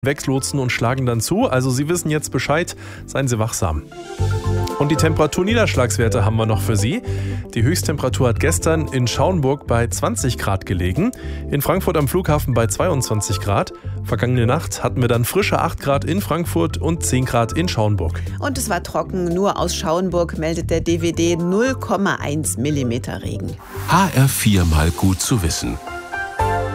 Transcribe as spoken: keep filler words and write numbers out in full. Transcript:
Wegslotsen und schlagen dann zu. Also Sie wissen jetzt Bescheid, seien Sie wachsam. Und die Temperaturniederschlagswerte haben wir noch für Sie. Die Höchsttemperatur hat gestern in Schauenburg bei zwanzig Grad gelegen, in Frankfurt am Flughafen bei zweiundzwanzig Grad. Vergangene Nacht hatten wir dann frische acht Grad in Frankfurt und zehn Grad in Schauenburg. Und es war trocken, nur aus Schauenburg meldet der D W D null Komma eins Millimeter Regen. H R vier mal gut zu wissen.